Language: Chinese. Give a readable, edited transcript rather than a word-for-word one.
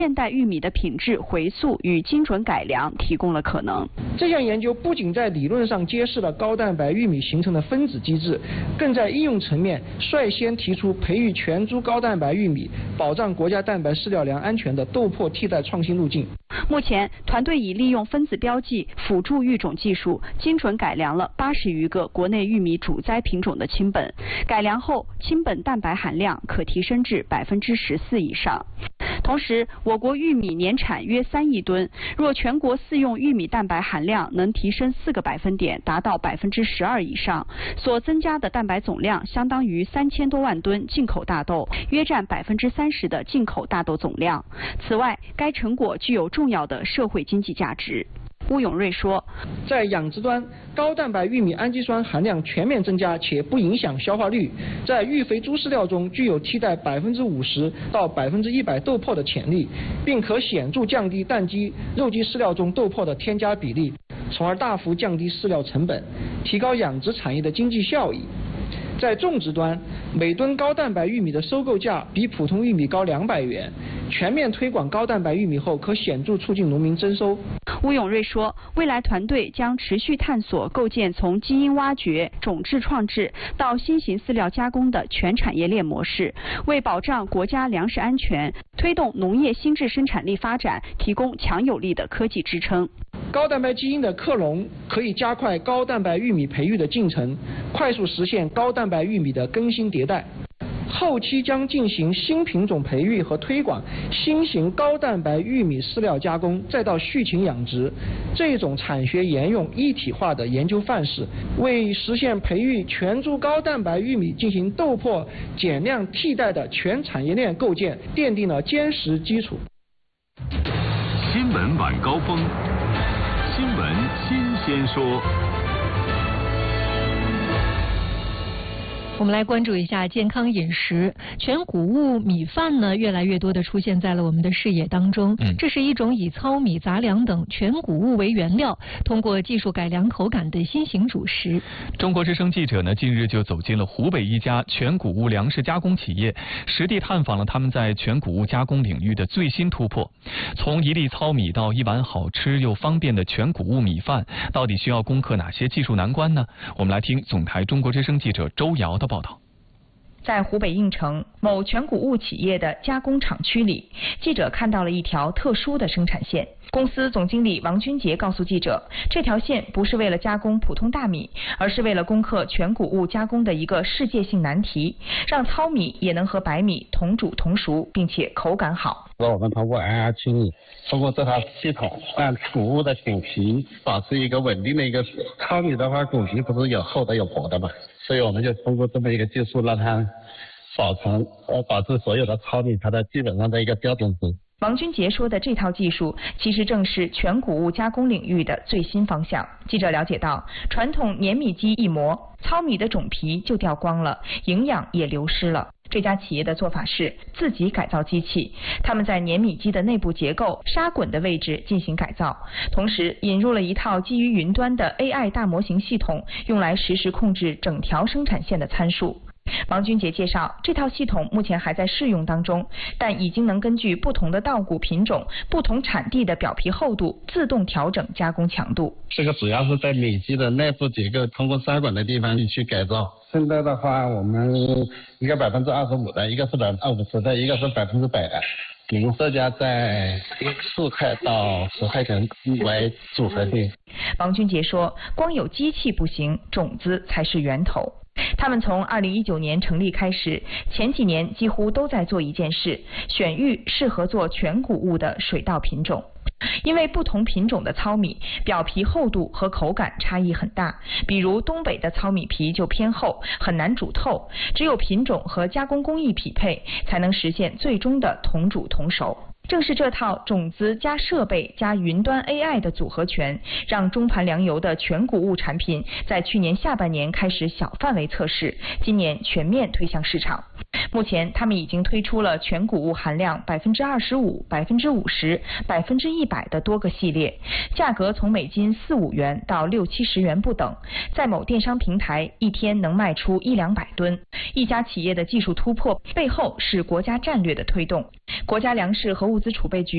现代玉米的品质回溯与精准改良提供了可能。 这项研究不仅在理论上揭示了高蛋白玉米形成的分子机制，更在应用层面率先提出培育全株高蛋白玉米、保障国家蛋白饲料粮安全的豆粕替代创新路径。 目前，团队已利用分子标记辅助育种技术，精准改良了80余个国内玉米主栽品种的亲本，改良后亲本蛋白含量可提升至14%以上。同时，我国玉米年产约3亿吨，若全国饲用玉米蛋白含量能提升4个百分点，达到12%以上，所增加的蛋白总量相当于3000多万吨进口大豆，约占30%的进口大豆总量。此外，该成果具有重要的社会经济价值。邬永瑞说， 在养殖端，高蛋白玉米氨基酸含量全面增加且不影响消化率，在育肥猪饲料中具有替代50%到100%豆粕的潜力，并可显著降低蛋鸡、肉鸡饲料中豆粕的添加比例，从而大幅降低饲料成本，提高养殖产业的经济效益。在种植端，每吨高蛋白玉米的收购价比普通玉米高200元。全面推广高蛋白玉米后，可显著促进农民增收。 邬永瑞说，未来团队将持续探索构建从基因挖掘、种质创制到新型饲料加工的全产业链模式，为保障国家粮食安全、推动农业新质生产力发展提供强有力的科技支撑。 高蛋白基因的克隆可以加快高蛋白玉米培育的进程，快速实现高蛋白玉米的更新迭代。后期将进行新品种培育和推广，新型高蛋白玉米饲料加工，再到畜禽养殖，这种产学研用一体化的研究范式，为实现培育全株高蛋白玉米进行豆粕减量替代的全产业链构建奠定了坚实基础。 新闻晚高峰，新闻新鲜说。 我们来关注一下健康饮食。全谷物米饭呢，越来越多的出现在了我们的视野当中。这是一种以糙米、杂粮等全谷物为原料，通过技术改良口感的新型主食。 中国之声记者呢，近日就走进了湖北一家全谷物粮食加工企业，实地探访了他们在全谷物加工领域的最新突破。从一粒糙米到一碗好吃又方便的全谷物米饭，到底需要攻克哪些技术难关呢？我们来听总台中国之声记者周瑶的报道。 在湖北应城某全谷物企业的加工厂区里，记者看到了一条特殊的生产线。公司总经理王军杰告诉记者，这条线不是为了加工普通大米，而是为了攻克全谷物加工的一个世界性难题，让糙米也能和白米同煮同熟，并且口感好。 我们通过 IR 清理，通过这套系统，让谷物的饼皮保持一个稳定的一个。糙米的话，谷皮不是有厚的有薄的嘛，所以我们就通过这么一个技术，让它保持所有的糙米它的基本上的一个标准值。 王军杰说的这套技术，其实正是全谷物加工领域的最新方向。记者了解到，传统碾米机一磨，糙米的种皮就掉光了，营养也流失了。这家企业的做法是自己改造机器，他们在碾米机的内部结构、沙滚的位置进行改造，同时引入了一套基于云端的 AI 大模型系统，用来实时控制整条生产线的参数。王军杰介绍，这套系统目前还在试用当中，但已经能根据不同的稻谷品种、不同产地的表皮厚度，自动调整加工强度。 这个主要是在米机的内部结构，通过沙管的地方去改造。现在的话，我们一个25%的，一个是50%的，一个是100%的。零售价在4块到10块钱为组合定。 王军杰说，光有机器不行，种子才是源头。他们从2019年成立开始，前几年几乎都在做一件事，选育适合做全谷物的水稻品种。因为不同品种的糙米表皮厚度和口感差异很大，比如东北的糙米皮就偏厚，很难煮透，只有品种和加工工艺匹配，才能实现最终的同煮同熟。正是这套种子加设备加云端 AI 的组合拳，让中盘粮油的全谷物产品在去年下半年开始小范围测试，今年全面推向市场。目前，他们已经推出了全谷物含量25%、50%、100%的多个系列，价格从每斤4、5元到6、70元不等，在某电商平台一天能卖出100-200吨。一家企业的技术突破背后是国家战略的推动。国家粮食和物资储备局